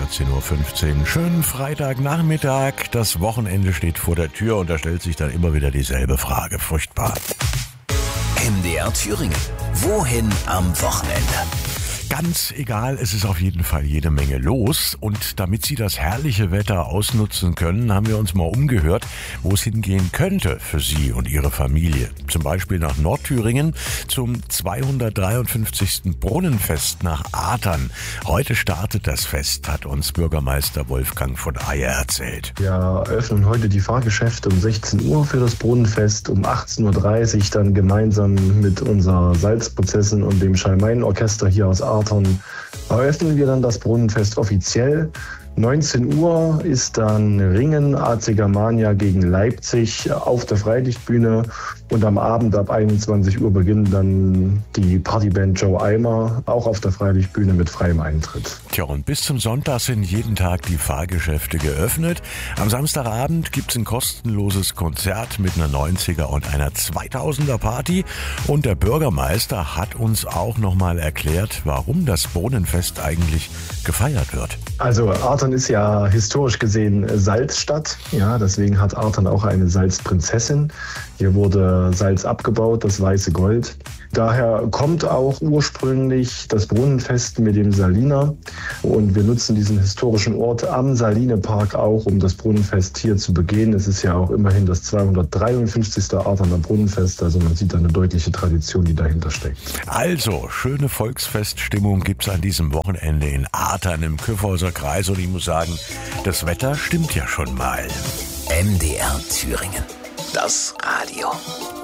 13.15 Uhr. Schönen Freitagnachmittag. Das Wochenende steht vor der Tür und da stellt sich dann immer wieder dieselbe Frage. Furchtbar. MDR Thüringen. Wohin am Wochenende? Ganz egal, es ist auf jeden Fall jede Menge los und damit Sie das herrliche Wetter ausnutzen können, haben wir uns mal umgehört, wo es hingehen könnte für Sie und Ihre Familie. Zum Beispiel nach Nordthüringen zum 253. Brunnenfest nach Athern. Heute startet das Fest, hat uns Bürgermeister Wolfgang von Ayer erzählt. Wir eröffnen heute die Fahrgeschäfte um 16 Uhr für das Brunnenfest, um 18.30 Uhr dann gemeinsam mit unserer Salzprozessen und dem Schalmeienorchester hier aus Athern eröffnen wir dann das Brunnenfest offiziell. 19 Uhr ist dann Ringen AC Germania gegen Leipzig auf der Freilichtbühne und am Abend ab 21 Uhr beginnt dann die Partyband Joe Eimer auch auf der Freilichtbühne mit freiem Eintritt. Tja, und bis zum Sonntag sind jeden Tag die Fahrgeschäfte geöffnet. Am Samstagabend gibt's ein kostenloses Konzert mit einer 90er und einer 2000er Party und der Bürgermeister hat uns auch nochmal erklärt, warum das Brunnenfest eigentlich gefeiert wird. Also Athern ist ja historisch gesehen Salzstadt, ja, deswegen hat Athern auch eine Salzprinzessin. Hier wurde Salz abgebaut, das weiße Gold. Daher kommt auch ursprünglich das Brunnenfest mit dem Saliner und wir nutzen diesen historischen Ort am Salinepark auch, um das Brunnenfest hier zu begehen. Es ist ja auch immerhin das 253. Atherner Brunnenfest, also man sieht eine deutliche Tradition, die dahinter steckt. Also, schöne Volksfeststimmung gibt's an diesem Wochenende in Athern im Kyffhäuser Kreis und ich muss sagen, das Wetter stimmt ja schon mal. MDR Thüringen. Das Radio.